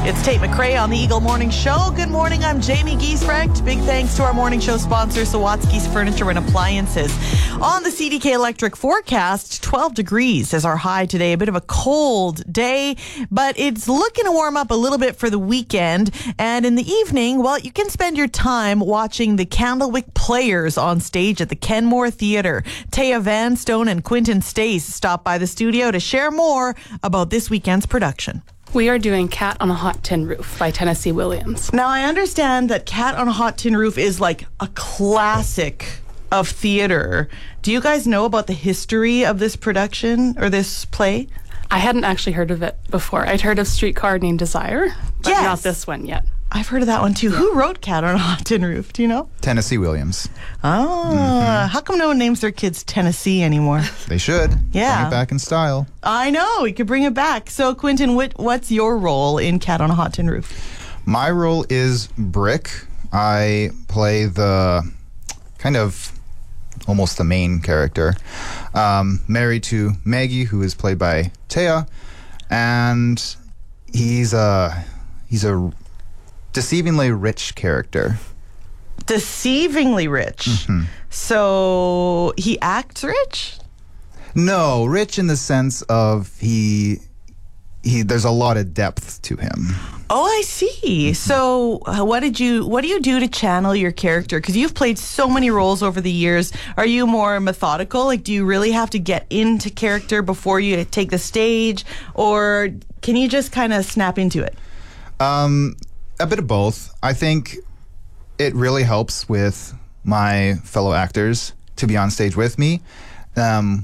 It's Tate McRae on the Eagle Morning Show. Good morning, I'm Jamie Giesbrecht. Big thanks to our morning show sponsor, Sawatsky's Furniture and Appliances. On the CDK Electric forecast, 12 degrees is our high today. A bit of a cold day, but it's looking to warm up a little bit for the weekend. And in the evening, well, you can spend your time watching the Candlewick Players on stage at the Kenmore Theatre. Taya Vanstone and Quinton Stace stop by the studio to share more about this weekend's production. We are doing Cat on a Hot Tin Roof by Tennessee Williams. Now, I understand that Cat on a Hot Tin Roof is like a classic of theater. Do you guys know about the history of this production or this play? I hadn't actually heard of it before. I'd heard of Streetcar Named Desire, but not this one yet. I've heard of that one too. Who wrote Cat on a Hot Tin Roof? Do you know? Tennessee Williams. How come no one names their kids Tennessee anymore? They should. Yeah. Bring it back in style. I know. We could bring it back. So, Quinton, what's your role in Cat on a Hot Tin Roof? My role is Brick. I play the kind of almost the main character. Married to Maggie, who is played by Taya. And he's a deceivingly rich character. Deceivingly rich? Mm-hmm. So he acts rich? No, rich in the sense of he there's a lot of depth to him. Oh, I see. So what do you do to channel your character? Because you've played so many roles over the years. Are you more methodical? Like, do you really have to get into character before you take the stage? Or can you just kind of snap into it? A bit of both. I think it really helps with my fellow actors to be on stage with me.